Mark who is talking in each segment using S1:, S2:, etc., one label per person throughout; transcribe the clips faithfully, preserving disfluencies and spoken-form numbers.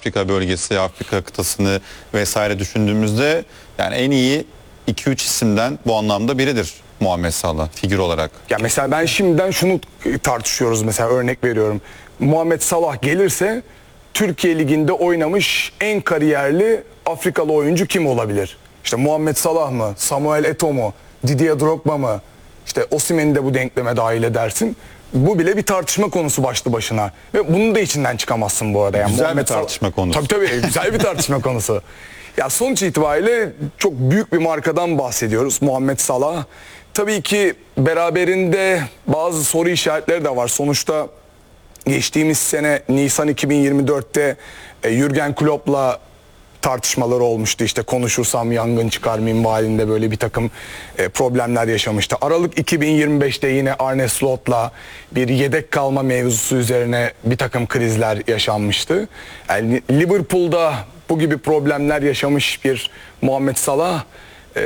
S1: Afrika bölgesi, Afrika kıtasını vesaire düşündüğümüzde yani en iyi iki üç isimden bu anlamda biridir Muhammed Salah figür olarak.
S2: Ya mesela ben şimdiden şunu tartışıyoruz, mesela örnek veriyorum. Muhammed Salah gelirse Türkiye Ligi'nde oynamış en kariyerli Afrikalı oyuncu kim olabilir? İşte Muhammed Salah mı? Samuel Eto'o mu? Didier Drogba mı? İşte Osimhen'i de bu denkleme dahil edersin. Bu bile bir tartışma konusu başlı başına. Ve bunun da içinden çıkamazsın bu arada. Yani
S1: Güzel
S2: Muhammed
S1: bir tartışma
S2: Salah...
S1: konusu.
S2: Tabii tabii güzel bir tartışma konusu. Ya sonuç itibariyle çok büyük bir markadan bahsediyoruz, Muhammed Salah. Tabii ki beraberinde bazı soru işaretleri de var. Sonuçta geçtiğimiz sene Nisan iki bin yirmi dört'te e, Jürgen Klopp'la tartışmaları olmuştu. İşte konuşursam yangın çıkar minvalinde böyle bir takım e, problemler yaşamıştı. Aralık iki bin yirmi beş'te yine Arne Slot'la bir yedek kalma mevzusu üzerine bir takım krizler yaşanmıştı. Yani Liverpool'da bu gibi problemler yaşamış bir Muhammed Salah, e,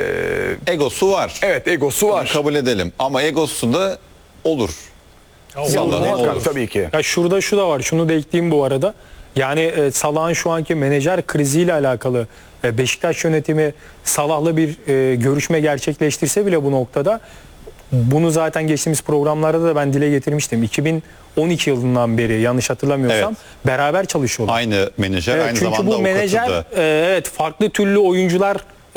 S1: Egosu var.
S2: evet egosu
S1: Onu
S2: var.
S1: kabul edelim ama egosu da olur. Salah'ın
S2: Muhakkak,
S1: olur.
S2: tabii ki.
S3: Ya şurada şu da var. Şunu da ekleyeyim bu arada. Yani e, Salah'ın şu anki menajer kriziyle alakalı e, Beşiktaş yönetimi Salah'la bir e, görüşme gerçekleştirse bile bu noktada, bunu zaten geçtiğimiz programlarda da ben dile getirmiştim. iki bin on iki yılından beri yanlış hatırlamıyorsam
S1: Evet.
S3: beraber çalışıyorlar.
S1: Aynı menajer,
S3: Evet,
S1: aynı
S3: çünkü
S1: zamanda
S3: bu menajer
S1: avukatı da.
S3: e, evet farklı türlü oyuncular,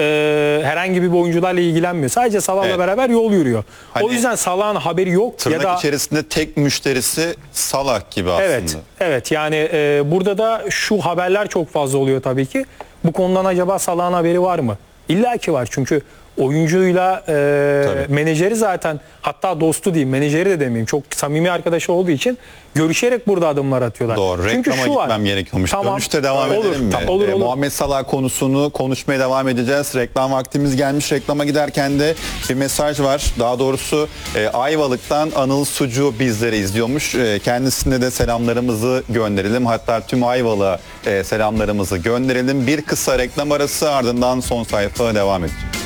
S3: e, herhangi bir oyuncularla ilgilenmiyor. Sadece Salah'la
S1: Evet.
S3: beraber yol yürüyor.
S1: Hani
S3: o yüzden Salah'ın haberi yok
S1: Tırnak
S3: ya da
S1: içerisinde tek müşterisi Salah gibi aslında.
S3: evet, evet yani e, burada da şu haberler çok fazla oluyor tabii ki. Bu konudan acaba Salah'ın haberi var mı? İlla ki var, çünkü oyuncuyla e, menajeri zaten, hatta dostu diyeyim, menajeri de demeyeyim, çok samimi arkadaşı olduğu için görüşerek burada adımlar atıyorlar.
S1: Doğru.
S3: Çünkü
S1: Reklama
S3: şu var.
S1: gitmem gerekiyormuş.
S3: Tamam.
S1: Dönüşte devam
S3: Olur,
S1: edelim mi?
S3: tamam, olur,
S1: Ee,
S3: olur.
S1: Muhammed Salah konusunu konuşmaya devam edeceğiz. Reklam vaktimiz gelmiş. Reklama giderken de bir mesaj var. Daha doğrusu e, Ayvalık'tan Anıl Sucu bizleri izliyormuş. E, kendisine de selamlarımızı gönderelim. Hatta tüm Ayvalık'a e, selamlarımızı gönderelim. Bir kısa reklam arası, ardından son sayfa devam edecek.